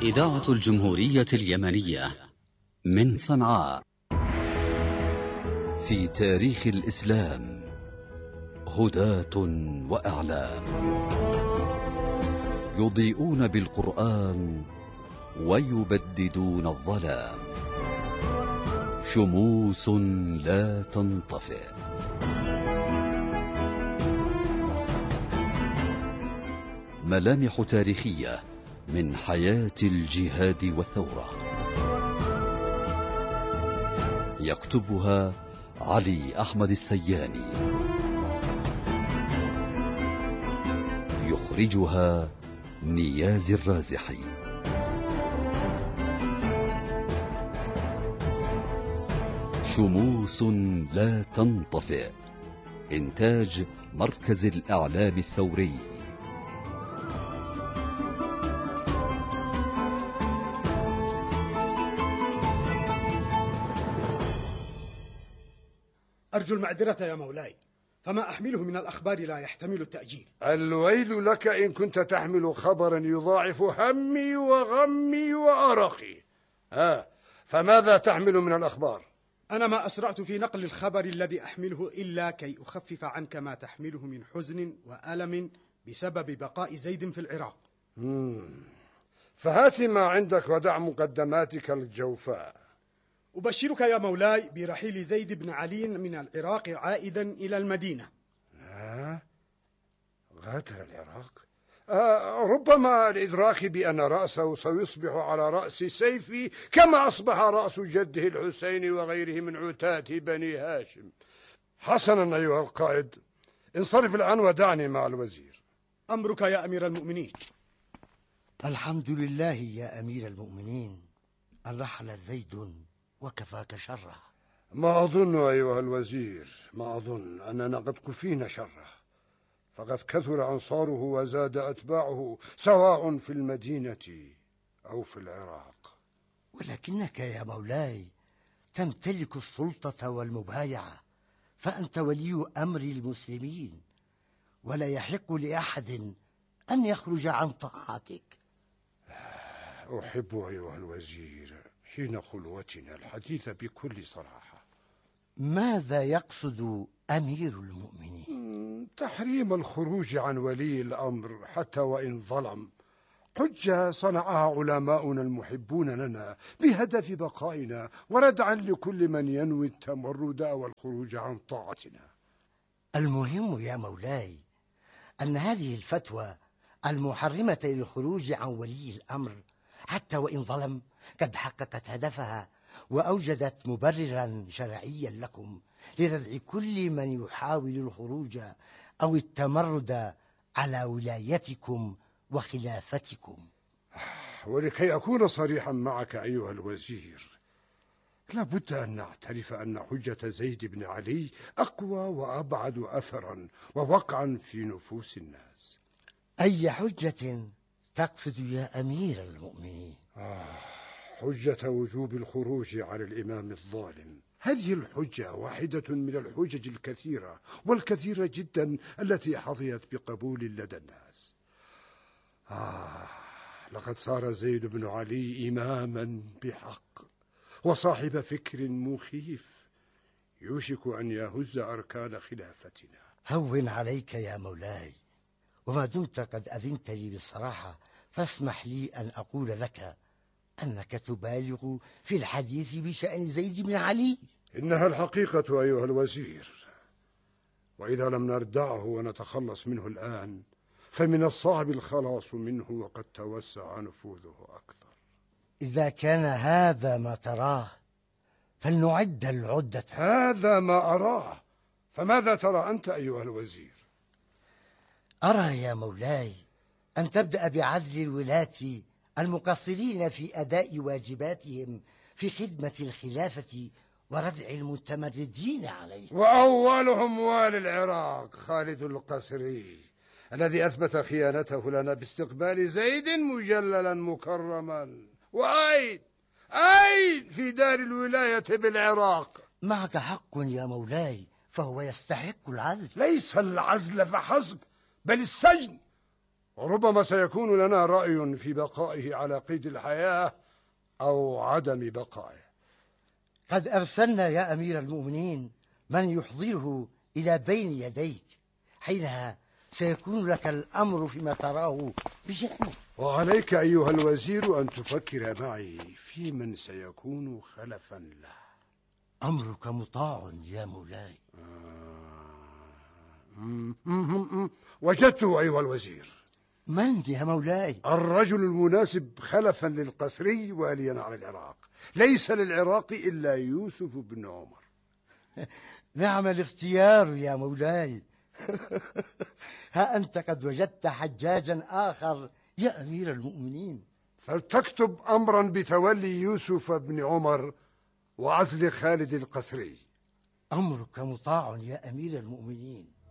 إذاعة الجمهورية اليمنية من صنعاء. في تاريخ الإسلام هداة وأعلام، يضيئون بالقرآن ويبددون الظلام، شموس لا تنطفئ. ملامح تاريخية من حياة الجهاد والثورة، يكتبها علي أحمد السياني، يخرجها نياز الرازحي. شموس لا تنطفئ، إنتاج مركز الإعلام الثوري. أرجو المعذرة يا مولاي، فما أحمله من الأخبار لا يحتمل التأجيل. الويل لك إن كنت تحمل خبرا يضاعف همي وغمي وأرقي. فماذا تحمل من الأخبار؟ أنا ما أسرعت في نقل الخبر الذي أحمله إلا كي أخفف عنك ما تحمله من حزن وألم بسبب بقاء زيد في العراق. فهات ما عندك ودع مقدماتك الجوفاء. أبشرك يا مولاي برحيل زيد بن علي من العراق عائدا إلى المدينة. غادر العراق؟ ربما الإدراك بأن رأسه سيصبح على رأس سيفي كما أصبح رأس جده الحسين وغيره من عتاة بني هاشم. حسنا أيها القائد، انصرف الآن ودعني مع الوزير. أمرك يا أمير المؤمنين. الحمد لله يا أمير المؤمنين أن رحل زيد وكفاك شره. ما أظن أيها الوزير، ما أظن أننا قد كفينا شره، فقد كثر أنصاره وزاد أتباعه سواء في المدينة أو في العراق. ولكنك يا مولاي تمتلك السلطة والمبايعة، فأنت ولي أمر المسلمين، ولا يحق لأحد أن يخرج عن طاعتك. أحب أيها الوزير حين خلوتنا الحديث بكل صراحة. ماذا يقصد أمير المؤمنين؟ تحريم الخروج عن ولي الأمر حتى وإن ظلم، حجة صنعها علماؤنا المحبون لنا بهدف بقائنا وردعا لكل من ينوي التمرد والخروج عن طاعتنا. المهم يا مولاي أن هذه الفتوى المحرمة للخروج عن ولي الأمر حتى وإن ظلم قد حققت هدفها، وأوجدت مبررا شرعيا لكم لردع كل من يحاول الخروج أو التمرد على ولايتكم وخلافتكم. ولكي أكون صريحا معك أيها الوزير، لابد أن نعترف أن حجة زيد بن علي أقوى وأبعد أثرا ووقعا في نفوس الناس. أي حجة تقصد يا أمير المؤمنين؟ حجة وجوب الخروج على الإمام الظالم. هذه الحجة واحدة من الحجج الكثيرة والكثيرة جدا التي حظيت بقبول لدى الناس. لقد صار زيد بن علي إماما بحق وصاحب فكر مخيف يوشك أن يهز أركان خلافتنا. هون عليك يا مولاي، وما دمت قد أذنت لي بالصراحة فاسمح لي أن أقول لك أنك تبالغ في الحديث بشأن زيد بن علي. إنها الحقيقة أيها الوزير، وإذا لم نردعه ونتخلص منه الآن فمن الصعب الخلاص منه، وقد توسع نفوذه أكثر. إذا كان هذا ما تراه فلنعد العدة. هذا ما أراه، فماذا ترى أنت أيها الوزير؟ أرى يا مولاي أن تبدأ بعزل الولاة المقصرين في أداء واجباتهم في خدمة الخلافة وردع المتمردين عليه، وأولهم والي العراق خالد القسري الذي أثبت خيانته لنا باستقبال زيد مجللا مكرما. وأين في دار الولاية بالعراق؟ معك حق يا مولاي، فهو يستحق العزل. ليس العزل فحسب، بل السجن، ربما سيكون لنا رأي في بقائه على قيد الحياة أو عدم بقائه. قد أرسلنا يا أمير المؤمنين من يحضره إلى بين يديك، حينها سيكون لك الأمر فيما تراه بشأنه. وعليك أيها الوزير أن تفكر معي في من سيكون خلفا له. أمرك مطاع يا مولاي. وجدته أيها الوزير. من يا مولاي؟ الرجل المناسب خلفا للقسري واليا على العراق. ليس للعراق إلا يوسف بن عمر. نعم الاختيار يا مولاي. ها أنت قد وجدت حجاجا آخر يا أمير المؤمنين. فلتكتب أمرا بتولي يوسف بن عمر وعزل خالد القسري. أمرك مطاع يا أمير المؤمنين.